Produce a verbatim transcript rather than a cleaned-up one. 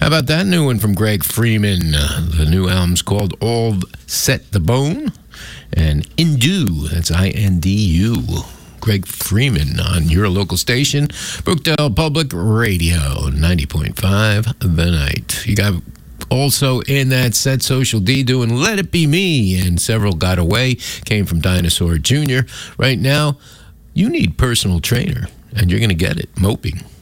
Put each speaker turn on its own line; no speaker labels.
about that new one from Greg Freeman? Uh, the new album's called All Set the Bone. And Indu, that's I N D U. Greg Freeman on your local station, Brookdale Public Radio, ninety point five The Night. You got also in that set Social D doing Let It Be Me, and Several Got Away came from Dinosaur Junior Right now, you need personal trainer, and you're going to get it. Moping.